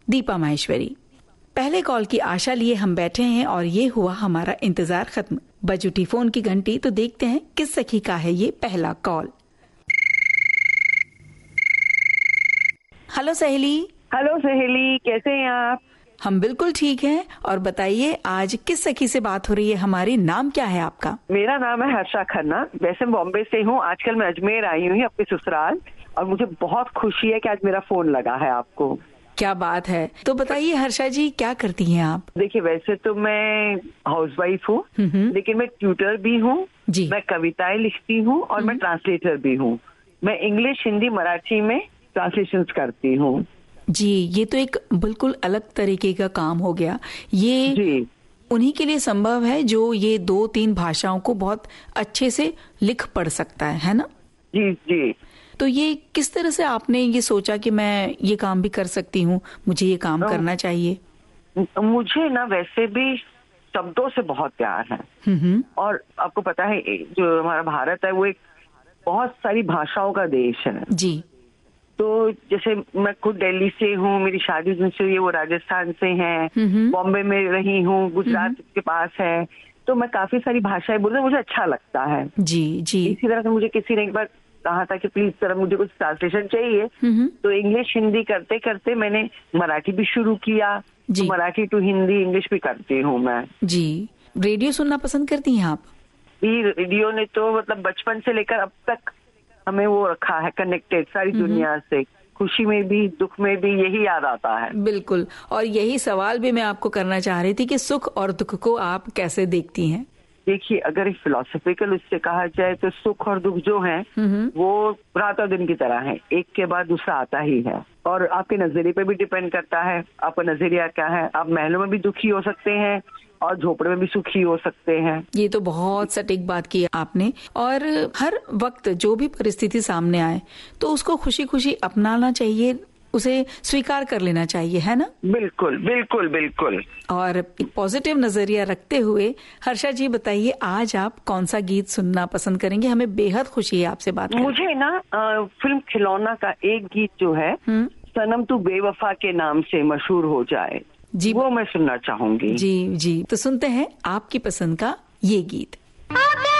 दीपा माहेश्वरी। पहले कॉल की आशा लिए हम बैठे हैं और ये हुआ हमारा इंतजार खत्म। बज उठी फोन की घंटी तो देखते हैं किस सखी का है ये पहला कॉल। हेलो सहेली। हेलो सहेली, कैसे हैं आप? हम बिल्कुल ठीक हैं। और बताइए आज किस सखी से बात हो रही है हमारी? नाम क्या है आपका? मेरा नाम है हर्षा खन्ना। वैसे बॉम्बे से हूँ, आजकल मैं अजमेर आई हुई अपने ससुराल, और मुझे बहुत खुशी है कि आज मेरा फोन लगा है आपको। क्या बात है। तो बताइए हर्षा जी, क्या करती हैं आप? देखिए, वैसे तो मैं हाउसवाइफ हूँ, लेकिन मैं ट्यूटर भी हूँ, मैं कविताएं लिखती हूँ और मैं ट्रांसलेटर भी हूँ। मैं इंग्लिश, हिंदी, मराठी में ट्रांसलेशंस करती हूँ। जी, ये तो एक बिल्कुल अलग तरीके का काम हो गया। ये जी उन्हीं के लिए संभव है जो ये 2-3 भाषाओं को बहुत अच्छे से लिख पढ़ सकता है ना? जी जी। तो ये किस तरह से आपने ये सोचा कि मैं ये काम भी कर सकती हूँ, मुझे ये काम करना चाहिए? मुझे ना वैसे भी शब्दों से बहुत प्यार है, और आपको पता है जो हमारा भारत है वो एक बहुत सारी भाषाओं का देश है। जी। तो जैसे मैं खुद दिल्ली से हूँ, मेरी शादी जिनसे हुई है वो राजस्थान से हैं, बॉम्बे में रही हूँ, गुजरात के पास है, तो मैं काफी सारी भाषाएं बोलती हूँ, मुझे अच्छा लगता है। जी जी। इसी तरह से मुझे किसी ने एक बार कहा था कि प्लीज सर मुझे कुछ ट्रांसलेशन चाहिए, तो इंग्लिश हिंदी करते करते मैंने मराठी भी शुरू किया। तो मराठी टू हिंदी, इंग्लिश भी करती हूँ मैं। जी। रेडियो सुनना पसंद करती हैं आप? रेडियो ने तो मतलब बचपन से लेकर अब तक हमें वो रखा है कनेक्टेड सारी दुनिया से। खुशी में भी, दुख में भी यही याद आता है। बिल्कुल। और यही सवाल भी मैं आपको करना चाह रही थी कि सुख और दुख को आप कैसे देखती हैं? देखिए, अगर फिलोसॉफिकल उससे कहा जाए तो सुख और दुख जो हैं वो रात और दिन की तरह है, एक के बाद दूसरा आता ही है, और आपके नजरिए पे भी डिपेंड करता है आपका नजरिया क्या है। आप महलों में भी दुखी हो सकते हैं और झोपड़े में भी सुखी हो सकते हैं। ये तो बहुत सटीक बात की आपने। और हर वक्त जो भी परिस्थिति सामने आए तो उसको खुशी खुशी अपनाना चाहिए, उसे स्वीकार कर लेना चाहिए, है ना? बिल्कुल बिल्कुल बिल्कुल। और एक पॉजिटिव नजरिया रखते हुए हर्षा जी बताइए, आज आप कौन सा गीत सुनना पसंद करेंगे? हमें बेहद खुशी है आपसे बात करके। मुझे ना फिल्म खिलौना का एक गीत जो है, सनम तू बेवफा के नाम से मशहूर हो जाए, जी, वो मैं सुनना चाहूंगी। जी जी, तो सुनते हैं आपकी पसंद का ये गीत।